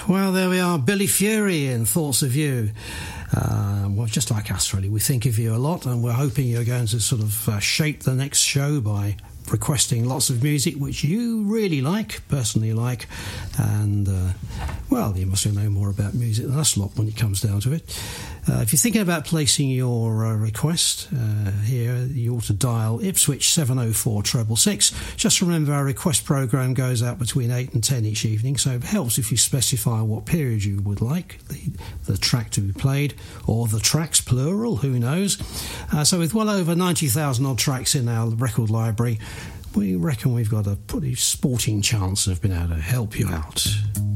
Well, there we are, Billy Fury in Thoughts of You. Well, just like us, really. We think of you a lot, and we're hoping you're going to sort of shape the next show by requesting lots of music which you really like, personally like, and well, you must know more about music than us lot when it comes down to it. If you're thinking about placing your request here, you ought to dial Ipswich 704 666. Just remember, our request programme goes out between 8 and 10 each evening, so it helps if you specify what period you would like the track to be played, or the tracks, plural, who knows. So with well over 90,000 odd tracks in our record library, we reckon we've got a pretty sporting chance of being able to help you out.